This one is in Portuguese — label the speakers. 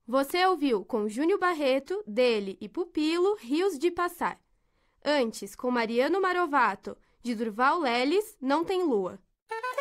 Speaker 1: Você ouviu com Júnior Barreto, dele e Pupilo, Rios de Passar. Antes, com Mariano Marovato, de Durval Leles, Não Tem Lua.